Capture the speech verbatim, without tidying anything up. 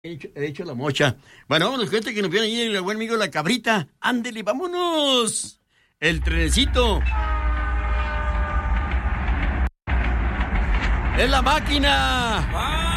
He hecho, he hecho la mocha. Bueno, vámonos, gente, que nos viene ahí el buen amigo La Cabrita. Ándele, vámonos. El trenecito. ¡Es la máquina!